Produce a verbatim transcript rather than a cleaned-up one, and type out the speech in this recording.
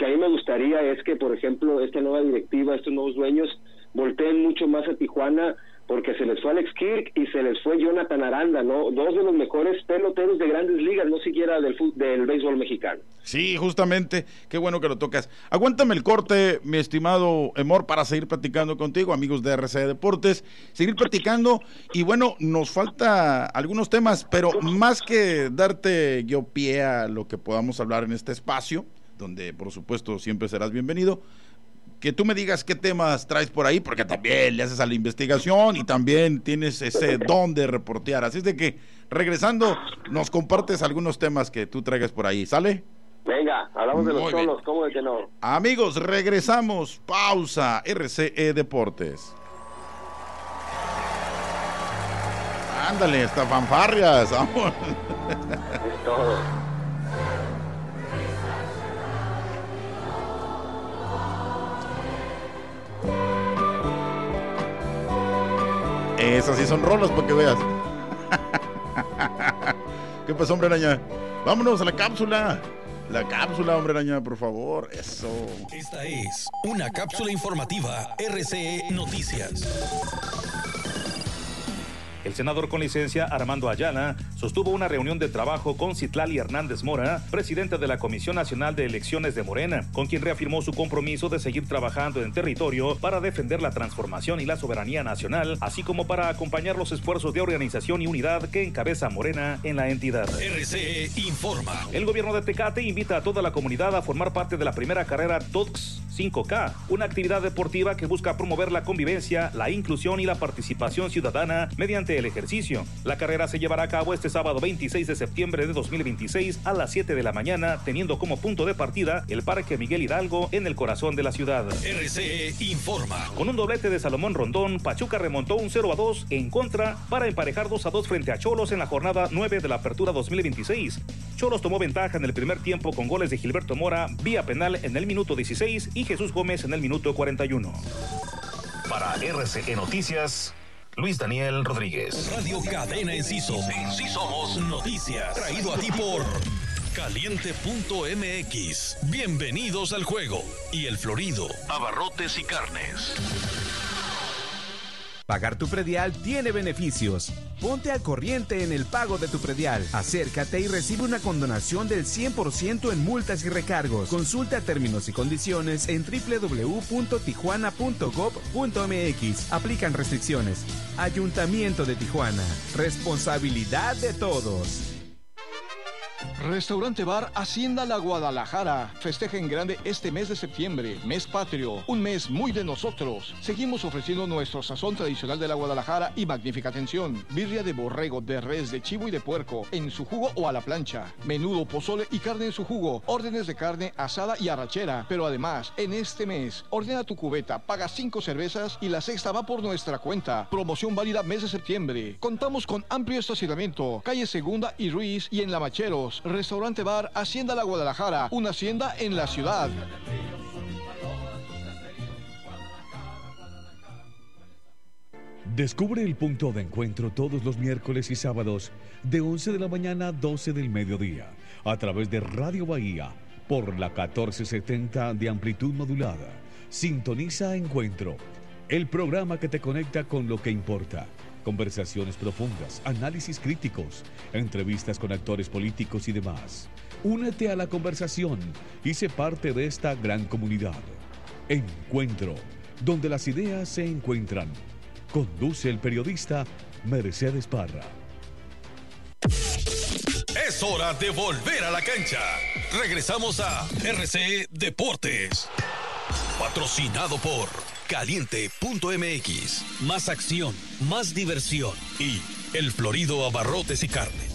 que a mí me gustaría es que, por ejemplo, esta nueva directiva, estos nuevos dueños, volteen mucho más a Tijuana, porque se les fue Alex Kirk y se les fue Jonathan Aranda, ¿no? Dos de los mejores peloteros de grandes ligas, no siquiera del, del béisbol mexicano. Sí, justamente, qué bueno que lo tocas. Aguántame el corte, mi estimado Emor, para seguir platicando contigo, amigos de R C Deportes, seguir platicando, y bueno, nos falta algunos temas, pero más que darte yo pie a lo que podamos hablar en este espacio, donde por supuesto siempre serás bienvenido, que tú me digas qué temas traes por ahí, porque también le haces a la investigación y también tienes ese don de reportear. Así es de que, regresando, nos compartes algunos temas que tú traigas por ahí, ¿sale? Venga, hablamos de los solos, ¿cómo de que no? Amigos, regresamos, pausa, R C E Deportes. Ándale, está fanfarrias, vamos. Es todo. Esas sí son rolas para que veas. ¿Qué pasó, hombre araña? Vámonos a la cápsula. La cápsula, hombre araña, por favor. Eso. Esta es una cápsula informativa R C E Noticias. El senador con licencia Armando Ayala sostuvo una reunión de trabajo con Citlali Hernández Mora, presidenta de la Comisión Nacional de Elecciones de Morena, con quien reafirmó su compromiso de seguir trabajando en territorio para defender la transformación y la soberanía nacional, así como para acompañar los esfuerzos de organización y unidad que encabeza Morena en la entidad. R C E informa. El gobierno de Tecate invita a toda la comunidad a formar parte de la primera carrera T O T X cinco K, una actividad deportiva que busca promover la convivencia, la inclusión y la participación ciudadana mediante el ejercicio. La carrera se llevará a cabo este sábado veintiséis de septiembre de dos mil veintiséis a las siete de la mañana, teniendo como punto de partida el Parque Miguel Hidalgo en el corazón de la ciudad. R C E informa. Con un doblete de Salomón Rondón, Pachuca remontó un cero a dos en contra para emparejar dos a dos frente a Xolos en la jornada nueve de la Apertura dos mil veintiséis. Xolos tomó ventaja en el primer tiempo con goles de Gilberto Mora vía penal en el minuto dieciséis y Jesús Gómez en el minuto cuarenta y uno. Para R C E Noticias, Luis Daniel Rodríguez. Radio Cadena Enciso. En sí somos noticias. Traído a ti por Caliente punto M X. Bienvenidos al juego. Y El Florido, abarrotes y carnes. Pagar tu predial tiene beneficios. Ponte al corriente en el pago de tu predial. Acércate y recibe una condonación del cien por ciento en multas y recargos. Consulta términos y condiciones en doble u doble u doble u punto tijuana punto gob punto m x. Aplican restricciones. Ayuntamiento de Tijuana. Responsabilidad de todos. Restaurante Bar Hacienda La Guadalajara. Festeja en grande este mes de septiembre, mes patrio, un mes muy de nosotros. Seguimos ofreciendo nuestro sazón tradicional de la Guadalajara y magnífica atención. Birria de borrego, de res, de chivo y de puerco, en su jugo o a la plancha. Menudo, pozole y carne en su jugo. Órdenes de carne asada y arrachera. Pero además, en este mes, ordena tu cubeta, paga cinco cervezas y la sexta va por nuestra cuenta. Promoción válida mes de septiembre. Contamos con amplio estacionamiento. Calle Segunda y Ruiz y en Lamacheros. Restaurante Bar Hacienda La Guadalajara, una hacienda en la ciudad. Descubre el punto de encuentro todos los miércoles y sábados de once de la mañana a doce del mediodía a través de Radio Bahía por la catorce setenta de amplitud modulada. Sintoniza Encuentro, el programa que te conecta con lo que importa. Conversaciones profundas, análisis críticos, entrevistas con actores políticos y demás. Únete a la conversación y sé parte de esta gran comunidad. Encuentro, donde las ideas se encuentran. Conduce el periodista Mercedes Parra. Es hora de volver a la cancha. Regresamos a R C E Deportes. Patrocinado por Caliente punto M X. Más acción, más diversión y El Florido Abarrotes y Carnes.